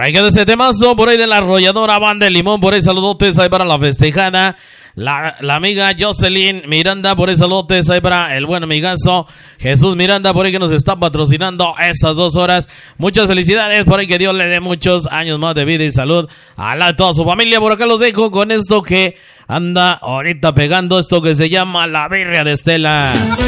Ahí queda ese temazo por ahí de la arrolladora Banda de Limón. Por ahí saludotes ahí para la festejada. La amiga Jocelyn Miranda, por ahí saludotes ahí para el buen amigazo Jesús Miranda, por ahí que nos está patrocinando estas 2 horas. Muchas felicidades, por ahí que Dios le dé muchos años más de vida y salud a toda su familia. Por acá los dejo con esto que anda ahorita pegando, esto que se llama La Birria de Estela.